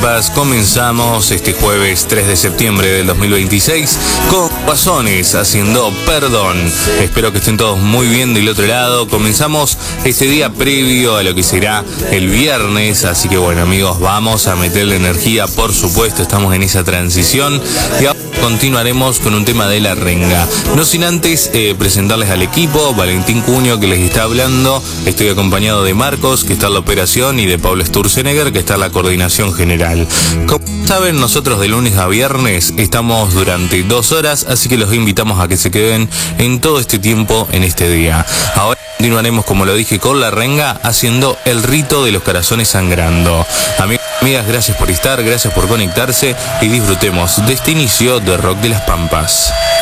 Comenzamos este jueves 3 de septiembre del 2026 con Guasones haciendo Perdón. Espero que estén todos muy bien del otro lado. Comenzamos este día previo a lo que será el viernes, así que bueno amigos, vamos a meterle energía, por supuesto, estamos en esa transición y ahora continuaremos con un tema de la renga. No sin antes presentarles al equipo. Valentín Cuño, que les está hablando. Estoy acompañado de Marcos, que está en la operación, y de Pablo Sturzenegger, que está en la coordinación general. Como saben, nosotros de lunes a viernes estamos durante 2 horas, así que los invitamos a que se queden en todo este tiempo en este día. Ahora continuaremos, como lo dije, con la renga, haciendo el rito de los corazones sangrando. Amigos y amigas, gracias por estar, gracias por conectarse y disfrutemos de este inicio de Rock de las Pampas.